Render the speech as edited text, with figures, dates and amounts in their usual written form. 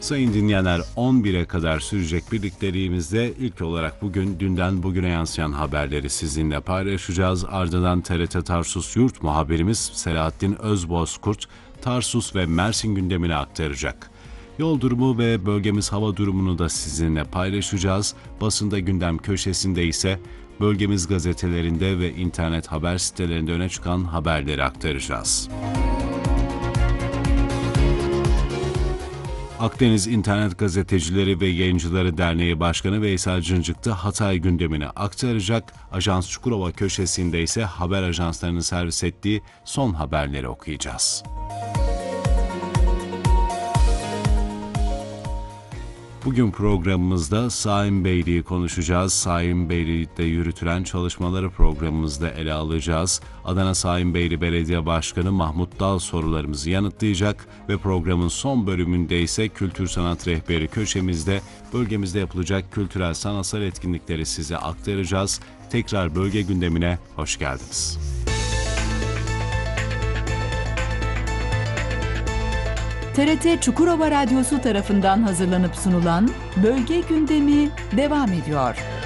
Sayın dinleyenler, 11'e kadar sürecek birlikteliğimizde ilk olarak bugün dünden bugüne yansıyan haberleri sizinle paylaşacağız. Ardından TRT Tarsus Yurt muhabirimiz Selahattin Özbozkurt, Tarsus ve Mersin gündemini aktaracak. Yol durumu ve bölgemiz hava durumunu da sizinle paylaşacağız. Basında gündem köşesinde ise bölgemiz gazetelerinde ve internet haber sitelerinde öne çıkan haberleri aktaracağız. Akdeniz İnternet Gazetecileri ve Yayıncıları Derneği Başkanı Veysel Cıncıktı Hatay gündemini aktaracak. Ajans Çukurova köşesinde ise haber ajanslarının servis ettiği son haberleri okuyacağız. Bugün programımızda Saim Beyliği konuşacağız. Saim Beyliği'de yürütülen çalışmaları programımızda ele alacağız. Adana Saim Beyliği Belediye Başkanı Mahmut Dal sorularımızı yanıtlayacak ve programın son bölümünde ise Kültür Sanat Rehberi köşemizde bölgemizde yapılacak kültürel sanatsal etkinlikleri size aktaracağız. Tekrar bölge gündemine hoş geldiniz. TRT Çukurova Radyosu tarafından hazırlanıp sunulan Bölge Gündemi devam ediyor.